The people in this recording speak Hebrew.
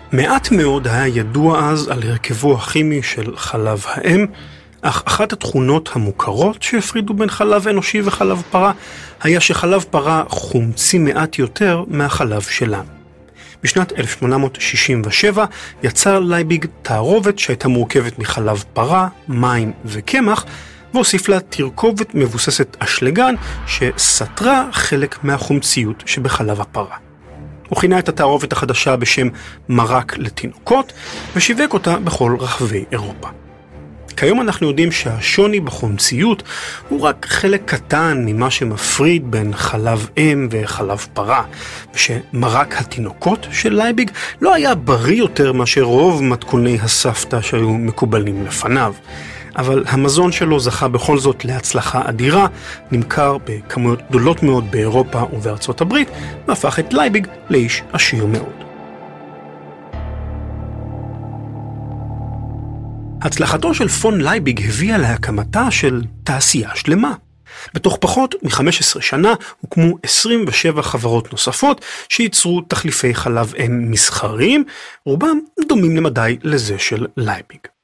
מעט מאוד היה ידוע אז על הרכבו הכימי של חלב האם, אך אחת התכונות המוכרות שהפרידו בין חלב אנושי וחלב פרה היה שחלב פרה חומצי מעט יותר מהחלב שלה. בשנת 1867 יצר לייביג תערובת שהייתה מורכבת מחלב פרה, מים וקמח, והוסיף לה תרכובת מבוססת אשלגן שסתרה חלק מהחומציות שבחלב הפרה. הוא כינה את התערובת החדשה בשם מרק לתינוקות ושיווק אותה בכל רחבי אירופה. כיום אנחנו יודעים שהשוני בחומציות הוא רק חלק קטן ממה שמפריד בין חלב אם וחלב פרה, ושמרק התינוקות של לייביג לא היה בריא יותר מאשר רוב מתכוני הסבתא שהיו מקובלים לפניו. אבל המזון שלו זכה בכל זאת להצלחה אדירה, נמכר בכמויות גדולות מאוד באירופה ובארצות הברית, והפך את לייביג לאיש עשיר מאוד. הצלחתו של פון לייביג הביאה להקמתה של תעשייה שלמה. בתוך פחות מ-15 שנה הוקמו 27 חברות נוספות שייצרו תחליפי חלב אם מסחריים, רובם דומים למדי לזה של לייביג.